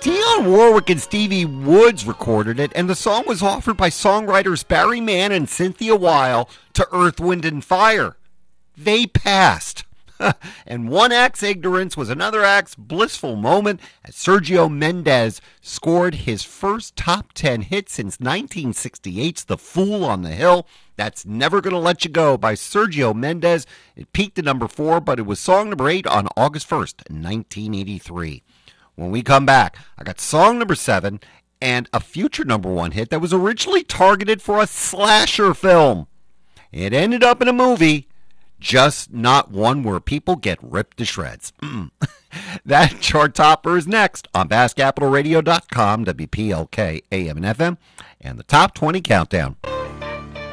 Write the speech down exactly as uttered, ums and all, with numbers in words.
Dionne Warwick and Stevie Woods recorded it, and the song was offered by songwriters Barry Mann and Cynthia Weil to Earth, Wind and Fire. They passed. And one act's ignorance was another act's blissful moment as Sergio Mendes scored his first top ten hit since nineteen sixty-eight's The Fool on the Hill. That's Never Gonna Let You Go by Sergio Mendes. It peaked at number four, but it was song number eight on August first, nineteen eighty-three. When we come back, I got song number seven and a future number one hit that was originally targeted for a slasher film. It ended up in a movie, just not one where people get ripped to shreds. That chart topper is next on Bass Capital Radio dot com, W P L K A M and F M, and the Top twenty Countdown.